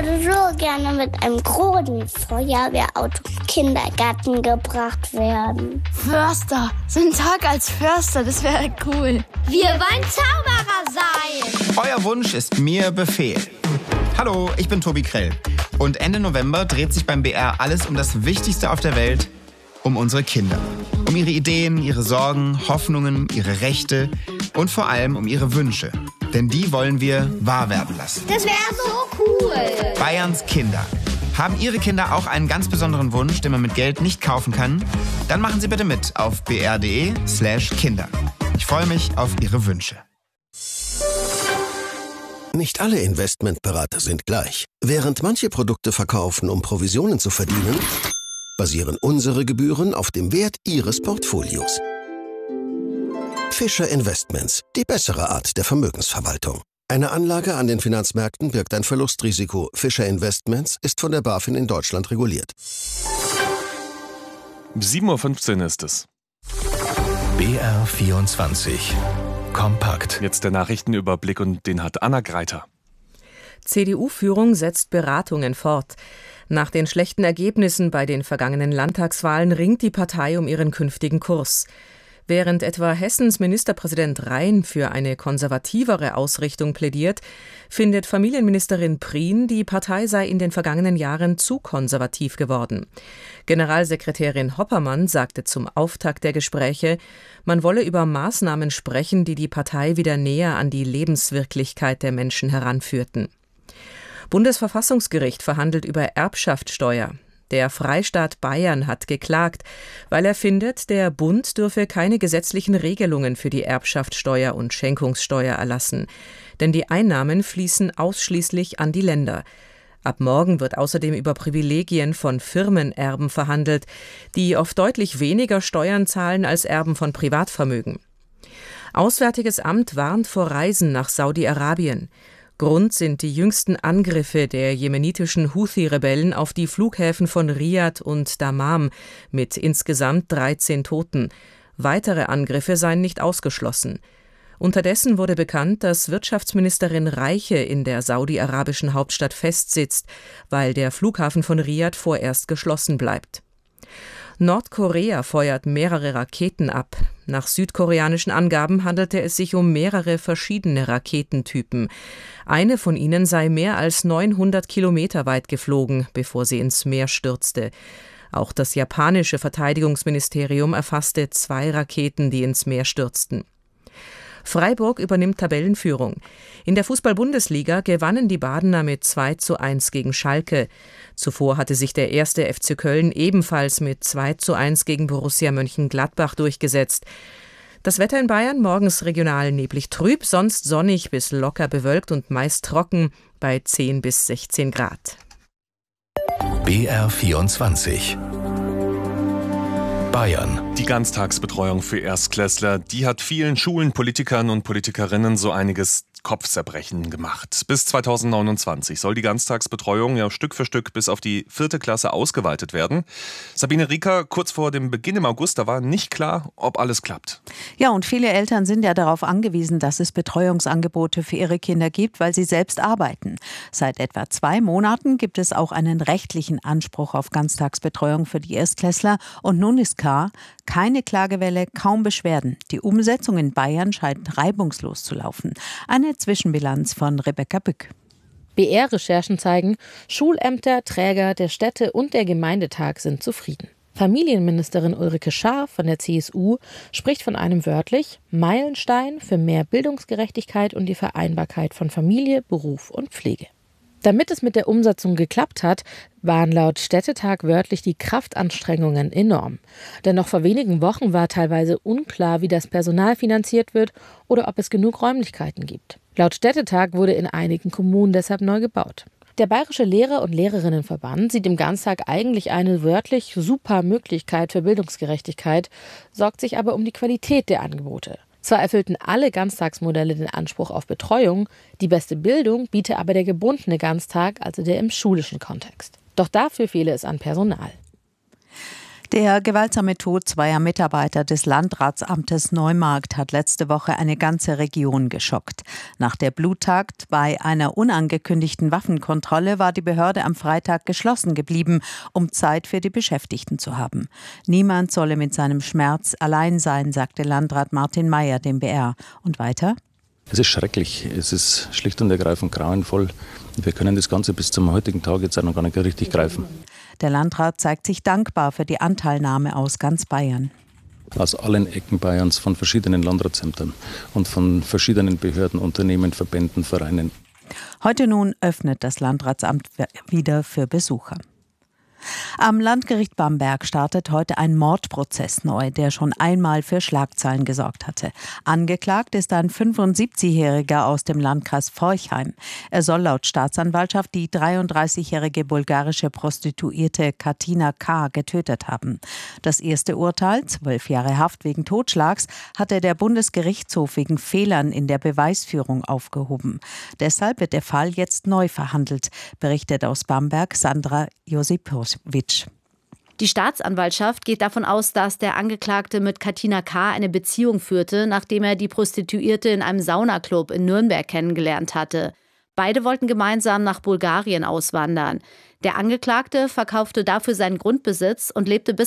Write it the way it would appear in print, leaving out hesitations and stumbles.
würde so gerne mit einem großen Feuerwehrauto im Kindergarten gebracht werden. Förster, so ein Tag als Förster, das wäre cool. Wir wollen Zauberer sein. Euer Wunsch ist mir Befehl. Hallo, ich bin Tobi Krell. Und Ende November dreht sich beim BR alles um das Wichtigste auf der Welt, um unsere Kinder. Um ihre Ideen, ihre Sorgen, Hoffnungen, ihre Rechte und vor allem um ihre Wünsche. Denn die wollen wir wahr werden lassen. Das wäre so cool. Bayerns Kinder. Haben Ihre Kinder auch einen ganz besonderen Wunsch, den man mit Geld nicht kaufen kann? Dann machen Sie bitte mit auf br.de/Kinder. Ich freue mich auf Ihre Wünsche. Nicht alle Investmentberater sind gleich. Während manche Produkte verkaufen, um Provisionen zu verdienen, basieren unsere Gebühren auf dem Wert Ihres Portfolios. Fischer Investments, die bessere Art der Vermögensverwaltung. Eine Anlage an den Finanzmärkten birgt ein Verlustrisiko. Fischer Investments ist von der BaFin in Deutschland reguliert. 7:15 Uhr ist es. BR24 Kompakt. Jetzt der Nachrichtenüberblick und den hat Anna Greiter. CDU-Führung setzt Beratungen fort. Nach den schlechten Ergebnissen bei den vergangenen Landtagswahlen ringt die Partei um ihren künftigen Kurs. Während etwa Hessens Ministerpräsident Rhein für eine konservativere Ausrichtung plädiert, findet Familienministerin Prien, die Partei sei in den vergangenen Jahren zu konservativ geworden. Generalsekretärin Hoppermann sagte zum Auftakt der Gespräche, man wolle über Maßnahmen sprechen, die die Partei wieder näher an die Lebenswirklichkeit der Menschen heranführten. Bundesverfassungsgericht verhandelt über Erbschaftssteuer. Der Freistaat Bayern hat geklagt, weil er findet, der Bund dürfe keine gesetzlichen Regelungen für die Erbschaftssteuer und Schenkungssteuer erlassen. Denn die Einnahmen fließen ausschließlich an die Länder. Ab morgen wird außerdem über Privilegien von Firmenerben verhandelt, die oft deutlich weniger Steuern zahlen als Erben von Privatvermögen. Auswärtiges Amt warnt vor Reisen nach Saudi-Arabien. Grund sind die jüngsten Angriffe der jemenitischen Houthi-Rebellen auf die Flughäfen von Riad und Dammam mit insgesamt 13 Toten. Weitere Angriffe seien nicht ausgeschlossen. Unterdessen wurde bekannt, dass Wirtschaftsministerin Reiche in der saudi-arabischen Hauptstadt festsitzt, weil der Flughafen von Riad vorerst geschlossen bleibt. Nordkorea feuert mehrere Raketen ab. Nach südkoreanischen Angaben handelte es sich um mehrere verschiedene Raketentypen. Eine von ihnen sei mehr als 900 Kilometer weit geflogen, bevor sie ins Meer stürzte. Auch das japanische Verteidigungsministerium erfasste 2 Raketen, die ins Meer stürzten. Freiburg übernimmt Tabellenführung. In der Fußball-Bundesliga gewannen die Badener mit 2:1 gegen Schalke. Zuvor hatte sich der 1. FC Köln ebenfalls mit 2:1 gegen Borussia Mönchengladbach durchgesetzt. Das Wetter in Bayern morgens regional neblig trüb, sonst sonnig bis locker bewölkt und meist trocken bei 10 bis 16 Grad. BR24 Bayern. Die Ganztagsbetreuung für Erstklässler, die hat vielen Schulen, Politikern und Politikerinnen so einiges Kopfzerbrechen gemacht. Bis 2029 soll die Ganztagsbetreuung ja Stück für Stück bis auf die 4. Klasse ausgeweitet werden. Sabine Rieker, kurz vor dem Beginn im August, da war nicht klar, ob alles klappt. Ja, und viele Eltern sind ja darauf angewiesen, dass es Betreuungsangebote für ihre Kinder gibt, weil sie selbst arbeiten. Seit etwa 2 Monaten gibt es auch einen rechtlichen Anspruch auf Ganztagsbetreuung für die Erstklässler. Und nun ist klar, keine Klagewelle, kaum Beschwerden. Die Umsetzung in Bayern scheint reibungslos zu laufen. Eine Zwischenbilanz von Rebecca Bück. BR-Recherchen zeigen, Schulämter, Träger der Städte und der Gemeindetag sind zufrieden. Familienministerin Ulrike Schaar von der CSU spricht von einem wörtlich Meilenstein für mehr Bildungsgerechtigkeit und die Vereinbarkeit von Familie, Beruf und Pflege. Damit es mit der Umsetzung geklappt hat, waren laut Städtetag wörtlich die Kraftanstrengungen enorm. Denn noch vor wenigen Wochen war teilweise unklar, wie das Personal finanziert wird oder ob es genug Räumlichkeiten gibt. Laut Städtetag wurde in einigen Kommunen deshalb neu gebaut. Der Bayerische Lehrer- und Lehrerinnenverband sieht im Ganztag eigentlich eine wörtlich super Möglichkeit für Bildungsgerechtigkeit, sorgt sich aber um die Qualität der Angebote. Zwar erfüllten alle Ganztagsmodelle den Anspruch auf Betreuung, die beste Bildung biete aber der gebundene Ganztag, also der im schulischen Kontext. Doch dafür fehle es an Personal. Der gewaltsame Tod zweier Mitarbeiter des Landratsamtes Neumarkt hat letzte Woche eine ganze Region geschockt. Nach der Bluttat bei einer unangekündigten Waffenkontrolle war die Behörde am Freitag geschlossen geblieben, um Zeit für die Beschäftigten zu haben. Niemand solle mit seinem Schmerz allein sein, sagte Landrat Martin Mayer dem BR. Und weiter? Es ist schrecklich, es ist schlicht und ergreifend grauenvoll. Wir können das Ganze bis zum heutigen Tag jetzt auch noch gar nicht richtig greifen. Der Landrat zeigt sich dankbar für die Anteilnahme aus ganz Bayern. Aus allen Ecken Bayerns, von verschiedenen Landratsämtern und von verschiedenen Behörden, Unternehmen, Verbänden, Vereinen. Heute nun öffnet das Landratsamt wieder für Besucher. Am Landgericht Bamberg startet heute ein Mordprozess neu, der schon einmal für Schlagzeilen gesorgt hatte. Angeklagt ist ein 75-Jähriger aus dem Landkreis Forchheim. Er soll laut Staatsanwaltschaft die 33-jährige bulgarische Prostituierte Katina K. getötet haben. Das erste Urteil, 12 Jahre Haft wegen Totschlags, hatte der Bundesgerichtshof wegen Fehlern in der Beweisführung aufgehoben. Deshalb wird der Fall jetzt neu verhandelt, berichtet aus Bamberg Sandra Josipowitsch. Die Staatsanwaltschaft geht davon aus, dass der Angeklagte mit Katina K. eine Beziehung führte, nachdem er die Prostituierte in einem Saunaclub in Nürnberg kennengelernt hatte. Beide wollten gemeinsam nach Bulgarien auswandern. Der Angeklagte verkaufte dafür seinen Grundbesitz und lebte bis